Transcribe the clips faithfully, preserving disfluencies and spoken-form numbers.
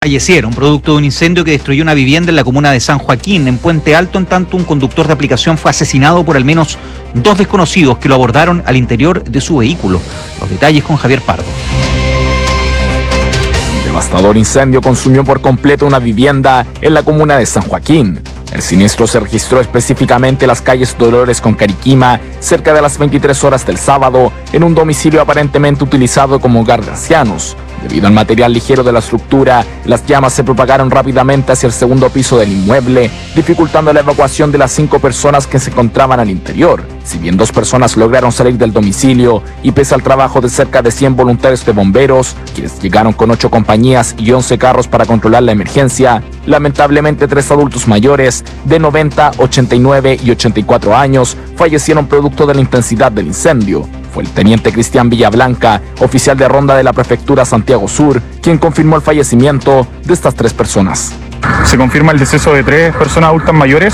fallecieron, producto de un incendio que destruyó una vivienda en la comuna de San Joaquín, en Puente Alto. En tanto, un conductor de aplicación fue asesinado por al menos dos desconocidos que lo abordaron al interior de su vehículo. Los detalles con Javier Pardo. Un devastador incendio consumió por completo una vivienda en la comuna de San Joaquín. El siniestro se registró específicamente en las calles Dolores con Cariquima, cerca de las veintitrés horas del sábado, en un domicilio aparentemente utilizado como hogar de ancianos. Debido al material ligero de la estructura, las llamas se propagaron rápidamente hacia el segundo piso del inmueble, dificultando la evacuación de las cinco personas que se encontraban al interior. Si bien dos personas lograron salir del domicilio, y pese al trabajo de cerca de cien voluntarios de bomberos, quienes llegaron con ocho compañías y once carros para controlar la emergencia, lamentablemente tres adultos mayores de noventa, ochenta y nueve y ochenta y cuatro años fallecieron producto de la intensidad del incendio. Fue el teniente Cristian Villablanca, oficial de ronda de la prefectura Santiago Sur, quien confirmó el fallecimiento de estas tres personas. Se confirma el deceso de tres personas adultas mayores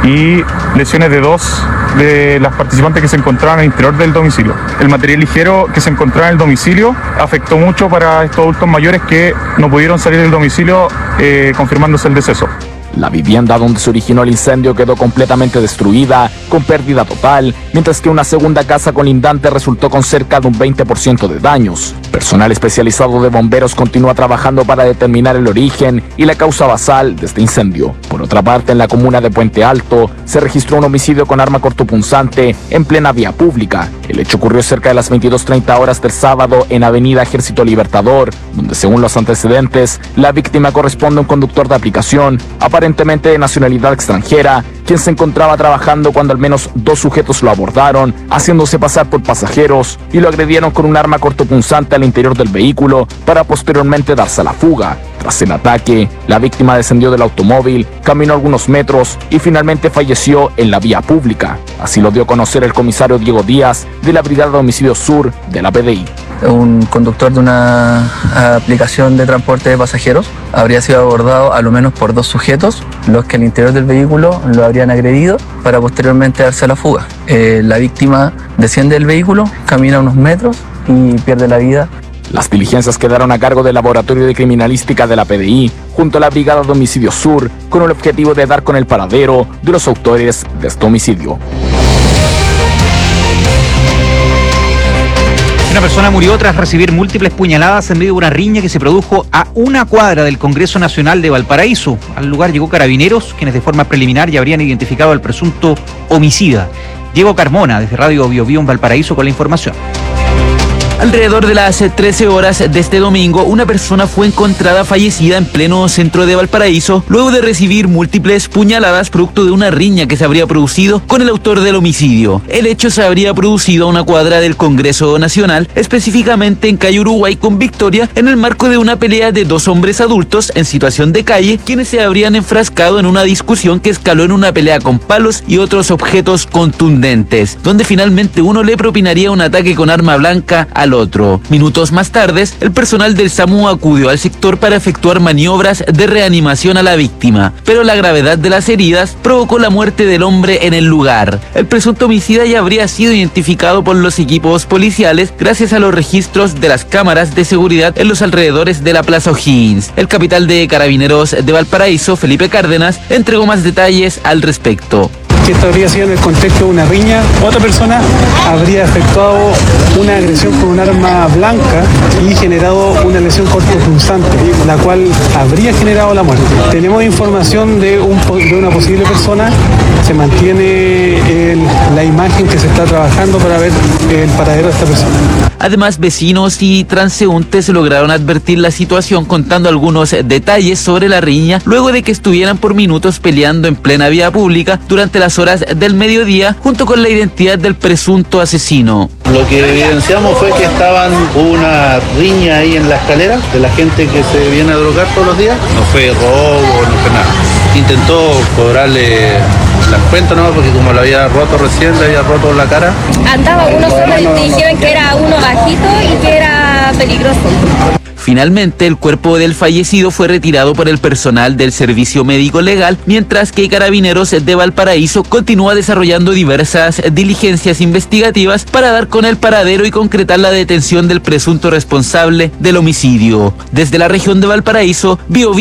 y lesiones de dos de las participantes que se encontraban al interior del domicilio. El material ligero que se encontraba en el domicilio afectó mucho para estos adultos mayores que no pudieron salir del domicilio, eh, confirmándose el deceso. La vivienda donde se originó el incendio quedó completamente destruida, con pérdida total, mientras que una segunda casa colindante resultó con cerca de un veinte por ciento de daños. Personal especializado de bomberos continúa trabajando para determinar el origen y la causa basal de este incendio. Por otra parte, en la comuna de Puente Alto se registró un homicidio con arma cortopunzante en plena vía pública. El hecho ocurrió cerca de las veintidós treinta horas del sábado en Avenida Ejército Libertador, donde según los antecedentes, la víctima corresponde a un conductor de aplicación, aparentemente de nacionalidad extranjera, quien se encontraba trabajando cuando al menos dos sujetos lo abordaron, haciéndose pasar por pasajeros, y lo agredieron con un arma cortopunzante al interior del vehículo para posteriormente darse a la fuga. Tras el ataque, la víctima descendió del automóvil, caminó algunos metros y finalmente falleció en la vía pública. Así lo dio a conocer el comisario Diego Díaz de la Brigada de Homicidios Sur de la P D I. Un conductor de una aplicación de transporte de pasajeros habría sido abordado a lo menos por dos sujetos, los que al interior del vehículo lo habrían agredido para posteriormente darse a la fuga. Eh, la víctima desciende del vehículo, camina unos metros y pierde la vida. Las diligencias quedaron a cargo del Laboratorio de Criminalística de la P D I, junto a la Brigada de Homicidios Sur, con el objetivo de dar con el paradero de los autores de este homicidio. Una persona murió tras recibir múltiples puñaladas en medio de una riña que se produjo a una cuadra del Congreso Nacional de Valparaíso. Al lugar llegó Carabineros, quienes de forma preliminar ya habrían identificado al presunto homicida. Diego Carmona, desde Radio Bio Bio en Valparaíso, con la información. Alrededor de las trece horas de este domingo, una persona fue encontrada fallecida en pleno centro de Valparaíso, luego de recibir múltiples puñaladas producto de una riña que se habría producido con el autor del homicidio. El hecho se habría producido a una cuadra del Congreso Nacional, específicamente en calle Uruguay con Victoria, en el marco de una pelea de dos hombres adultos en situación de calle, quienes se habrían enfrascado en una discusión que escaló en una pelea con palos y otros objetos contundentes, donde finalmente uno le propinaría un ataque con arma blanca al otro. Minutos más tarde, el personal del SAMU acudió al sector para efectuar maniobras de reanimación a la víctima, pero la gravedad de las heridas provocó la muerte del hombre en el lugar. El presunto homicida ya habría sido identificado por los equipos policiales gracias a los registros de las cámaras de seguridad en los alrededores de la Plaza O'Higgins. El capitán de Carabineros de Valparaíso, Felipe Cárdenas, entregó más detalles al respecto. Que esto habría sido en el contexto de una riña. Otra persona habría efectuado una agresión con un arma blanca y generado una lesión cortopunzante, la cual habría generado la muerte. Tenemos información de, un, de una posible persona. Se mantiene el, la imagen que se está trabajando para ver el paradero de esta persona. Además, vecinos y transeúntes lograron advertir la situación contando algunos detalles sobre la riña luego de que estuvieran por minutos peleando en plena vía pública durante las horas del mediodía junto con la identidad del presunto asesino. Lo que evidenciamos fue que estaban una riña ahí en la escalera de la gente que se viene a drogar todos los días. No fue robo, no fue nada. Intentó cobrarle las cuentas, ¿no? Porque como lo había roto recién, le había roto la cara. Andaba uno solo y dijeron que era uno bajito y que era peligroso. Finalmente, el cuerpo del fallecido fue retirado por el personal del Servicio Médico Legal, mientras que Carabineros de Valparaíso continúa desarrollando diversas diligencias investigativas para dar con el paradero y concretar la detención del presunto responsable del homicidio. Desde la región de Valparaíso, Bio